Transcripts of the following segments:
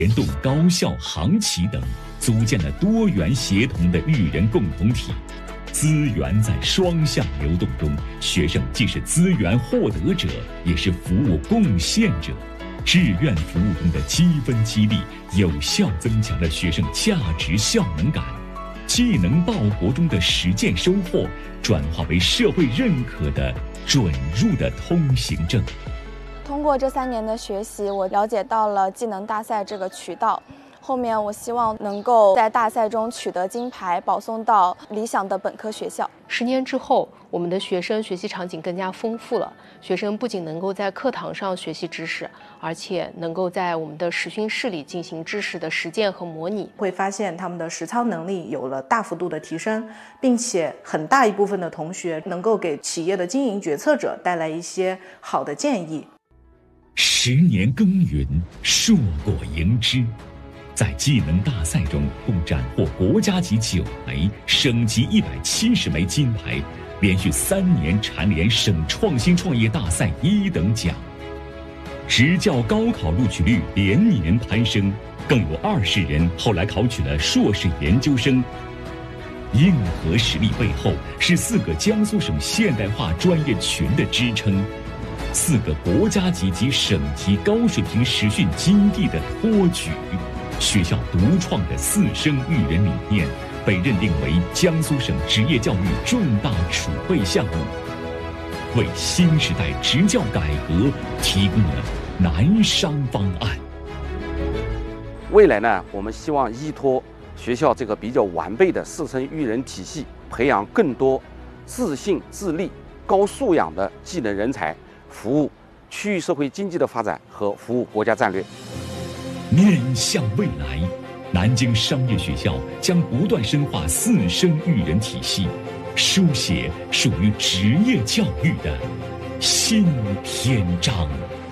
联动高校、行企等，组建了多元协同的育人共同体。资源在双向流动中，学生既是资源获得者，也是服务贡献者。志愿服务中的积分激励，有效增强了学生价值效能感。技能报国中的实践收获，转化为社会认可的准入的通行证。 通过这3年的学习，我了解到了技能大赛这个渠道。后面我希望能够在大赛中取得金牌，保送到理想的本科学校。 10年之后，我们的学生学习场景更加丰富了。学生不仅能够在课堂上学习知识，而且能够在我们的实训室里进行知识的实践和模拟。 会发现他们的实操能力有了大幅度的提升，并且很大一部分的同学能够给企业的经营决策者带来一些好的建议。 10年耕耘，硕果盈枝。在技能大赛中，共斩获国家级9枚、省级170枚金牌，连续3年蝉联省创新创业大赛1等奖。职教高考录取率连年攀升，更有20人后来考取了硕士研究生。硬核实力背后是4个江苏省现代化专业群的支撑，4个国家级及省级高水平实训基地的托举。学校独创的4生育人理念被认定为江苏省职业教育重大储备项目，为新时代职教改革提供了南商方案。 未来呢，我们希望依托学校这个比较完备的4生育人体系，培养更多自信自立、高素养的技能人才，服务区域社会经济的发展和服务国家战略。 面向未来，南京商业学校将不断深化4生育人体系，书写属于职业教育的新篇章。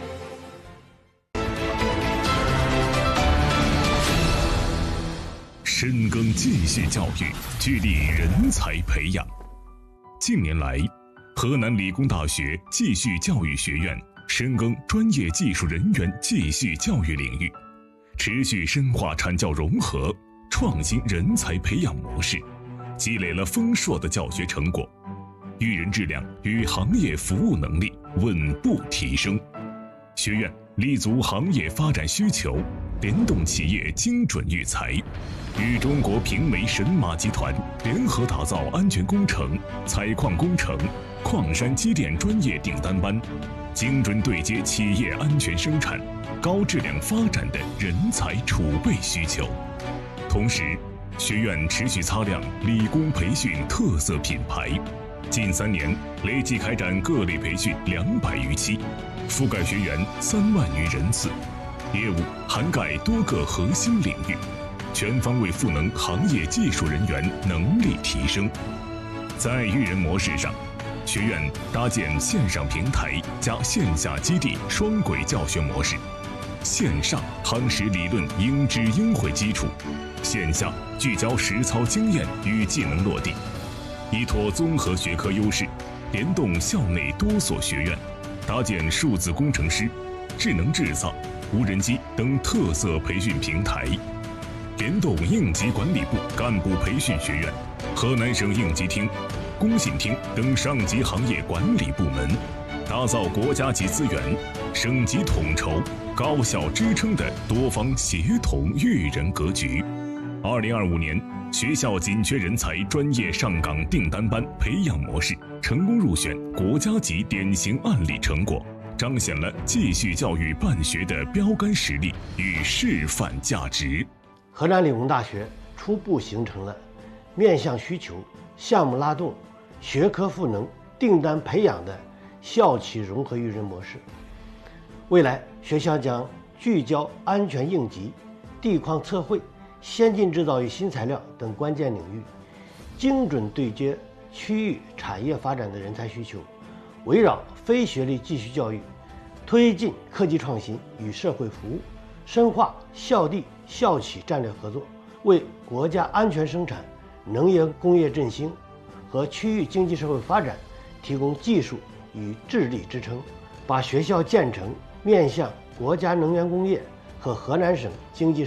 深耕继续教育，聚力人才培养。近年来，河南理工大学继续教育学院深耕专业技术人员继续教育领域，持续深化产教融合、创新人才培养模式，积累了丰硕的教学成果，育人质量与行业服务能力稳步提升。学院立足行业发展需求，联动企业精准育才，与中国平煤神马集团联合打造安全工程、采矿工程、矿山机电专业订单班，精准对接企业安全生产、高质量发展的人才储备需求。同时，学院持续擦亮理工培训特色品牌，近3年累计开展各类培训200余期，覆盖学员3万余人次，业务涵盖多个核心领域，全方位赋能行业技术人员能力提升。在育人模式上，学院搭建线上平台加线下基地双轨教学模式，线上夯实理论应知应会基础，线下聚焦实操经验与技能落地，依托综合学科优势，联动校内多所学院，搭建数字工程师、智能制造、无人机等特色培训平台，联动应急管理部干部培训学院、河南省应急厅、工信厅等上级行业管理部门，打造国家级资源、省级统筹、高效支撑的多方协同育人格局。2025年，学校紧缺人才专业上岗订单班培养模式成功入选国家级典型案例成果，彰显了继续教育办学的标杆实力与示范价值。 河南理工大学初步形成了面向需求、项目拉动、学科赋能、订单培养的校企融合育人模式。未来，学校将聚焦安全应急、地矿测绘、先进制造与新材料等关键领域，精准对接区域产业发展的人才需求，围绕非学历继续教育，推进科技创新与社会服务，深化校地校企战略合作，为国家安全生产、能源工业振兴和区域经济社会发展提供技术与智力支撑，把学校建成面向国家能源工业和河南省经济